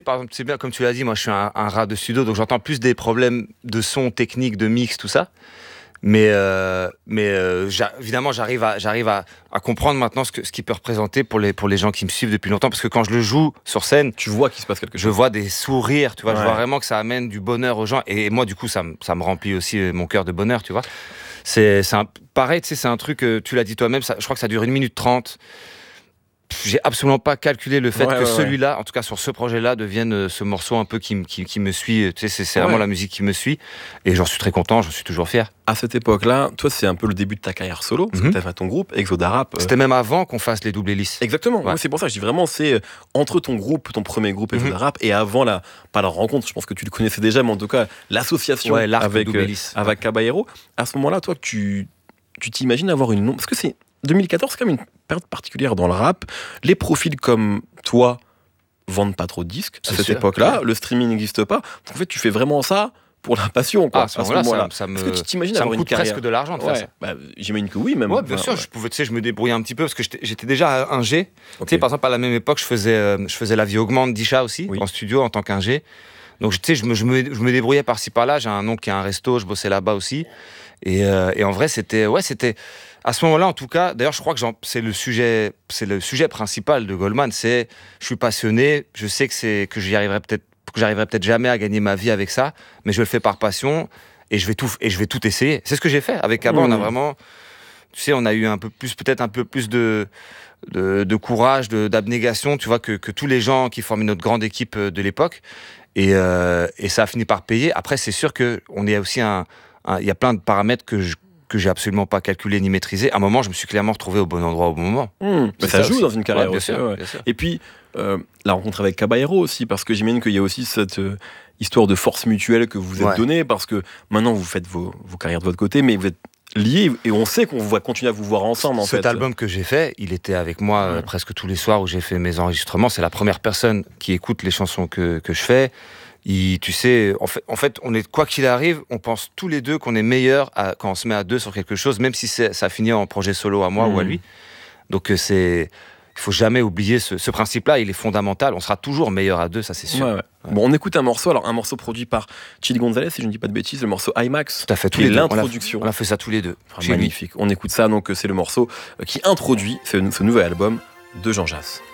Par exemple, c'est bien, comme tu l'as dit, moi je suis un rat de studio, donc j'entends plus des problèmes de son, technique, de mix, tout ça. Évidemment, j'arrive à comprendre maintenant ce qu'il peut représenter pour les gens qui me suivent depuis longtemps, parce que quand je le joue sur scène, Tu vois qu'il se passe quelque chose. je vois des sourires, tu vois, Ouais. je vois vraiment que ça amène du bonheur aux gens, et moi, du coup, ça me remplit aussi mon cœur de bonheur, tu vois. Pareil, tu sais, c'est un truc, tu l'as dit toi-même, je crois que ça dure 1 minute 30. J'ai absolument pas calculé le fait que celui-là, en tout cas sur ce projet-là, devienne ce morceau un peu qui me suit. Tu sais, c'est vraiment la musique qui me suit. Et j'en suis très content, j'en suis toujours fier. À cette époque-là, toi, c'est un peu le début de ta carrière solo, parce que tu as fait ton groupe, Exoda Rap. C'était même avant qu'on fasse les doubles hélices. Exactement, Ouais. ouais, c'est pour ça que je dis vraiment, c'est entre ton premier groupe Exoda Rap, et avant pas la rencontre, je pense que tu le connaissais déjà, mais en tout cas, l'association avec Caballero. À ce moment-là, toi, tu t'imagines avoir une... Parce que c'est 2014, c'est quand même une période particulière dans le rap. Les profils comme toi vendent pas trop de disques à cette époque-là. Ouais. Le streaming n'existe pas. Donc, en fait, tu fais vraiment ça pour la passion, quoi. À ce moment-là, Est-ce que tu t'imagines avoir une carrière? Ça me coûte presque de l'argent de faire ça. Bah, j'imagine que oui, même. Ouais, bien sûr, je me débrouillais un petit peu parce que j'étais déjà ingé. Okay. Tu sais, par exemple, à la même époque, je faisais La Vie Augmente d'Isha aussi, en studio en tant qu'ingé. Donc, tu sais, je me débrouillais par-ci par-là. J'ai un oncle qui a un resto, je bossais là-bas aussi. Et en vrai, c'était à ce moment-là, en tout cas. D'ailleurs, je crois que c'est le sujet principal de Goldman. Je suis passionné. Je sais que j'arriverai peut-être jamais à gagner ma vie avec ça, mais je le fais par passion et je vais tout essayer. C'est ce que j'ai fait avec Abba. On a vraiment, tu sais, on a eu peut-être un peu plus de courage, d'abnégation, tu vois, que tous les gens qui formaient notre grande équipe de l'époque. Et ça a fini par payer. Après, c'est sûr que il y a plein de paramètres que j'ai absolument pas calculé ni maîtrisé. À un moment, je me suis clairement retrouvé au bon endroit au bon moment. Mais ça joue aussi dans une carrière, bien aussi. Sûr. Et puis, la rencontre avec Caballero aussi, parce que j'imagine qu'il y a aussi cette histoire de force mutuelle que vous êtes donnée, parce que maintenant, vous faites vos carrières de votre côté, mais vous êtes liés, et on sait qu'on va continuer à vous voir ensemble, Cet album que j'ai fait, il était avec moi presque tous les soirs où j'ai fait mes enregistrements. C'est la première personne qui écoute les chansons que je fais. Tu sais, en fait, quoi qu'il arrive, on pense tous les deux qu'on est meilleurs quand on se met à deux sur quelque chose, même si ça finit en projet solo à moi ou à lui. Donc il faut jamais oublier ce principe-là, il est fondamental. On sera toujours meilleurs à deux, ça c'est sûr. Ouais. Bon, on écoute un morceau produit par Chili Gonzalez, si je ne dis pas de bêtises, le morceau IMAX. Tout à fait, qui est l'introduction. On a fait ça tous les deux. Magnifique. On écoute ça, donc c'est le morceau qui introduit ce nouvel album de Jean Jass.